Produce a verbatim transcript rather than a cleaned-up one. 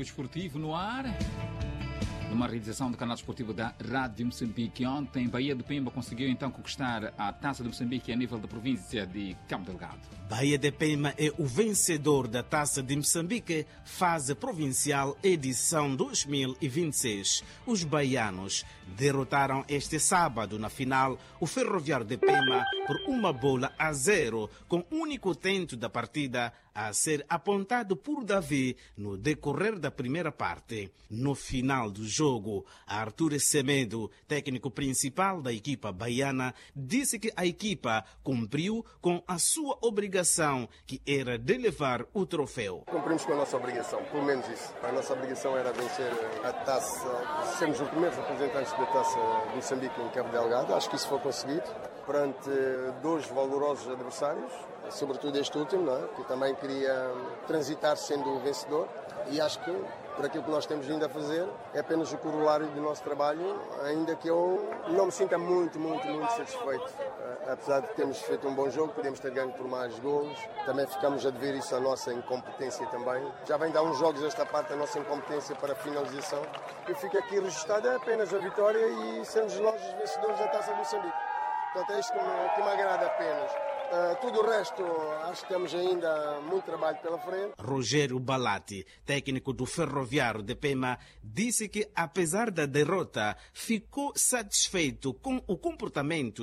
Desportivo no ar. Numa realização do canal desportivo da Rádio Moçambique. Ontem, Bahia de Pemba conseguiu então conquistar a Taça de Moçambique a nível da província de Cabo Delgado. Bahia de Pemba é o vencedor da Taça de Moçambique, fase provincial, edição dois mil e vinte e seis. Os baianos derrotaram este sábado na final o Ferroviário de Pemba por uma bola a zero, com o único tento da partida a ser apontado por Davi no decorrer da primeira parte. No final do jogo, Arthur Semedo, técnico principal da equipa baiana, disse que a equipa cumpriu com a sua obrigação, que era de levar o troféu. Cumprimos com a nossa obrigação, pelo menos isso. A nossa obrigação era vencer a taça, sermos os primeiros representantes da Taça de Moçambique em Cabo Delgado. Acho que isso foi conseguido perante dois valorosos adversários, sobretudo este último, não é? Que também queria transitar sendo o vencedor, e acho que por aquilo que nós temos vindo a fazer é apenas o corolário do nosso trabalho, ainda que eu não me sinta muito, muito, muito satisfeito. Apesar de termos feito um bom jogo, podemos ter ganho por mais golos, também ficamos a dever isso à nossa incompetência também. Já vem de há uns jogos esta parte da nossa incompetência para a finalização, e fica aqui registada é apenas a vitória e sermos nós os vencedores da Taça de Moçambique. Portanto, é isto que me, que me agrada apenas. Uh, tudo o resto, acho que temos ainda muito trabalho pela frente. Rogério Balati, técnico do Ferroviário de Pemba, disse que, apesar da derrota, ficou satisfeito com o comportamento